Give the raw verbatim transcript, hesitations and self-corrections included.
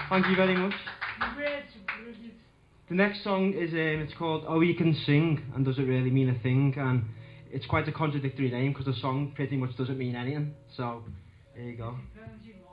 Thank you very much. The next song is um, it's called Oh You Can Sing and Does It Really Mean a Thing, and it's quite a contradictory name because the song pretty much doesn't mean anything. So, there you go.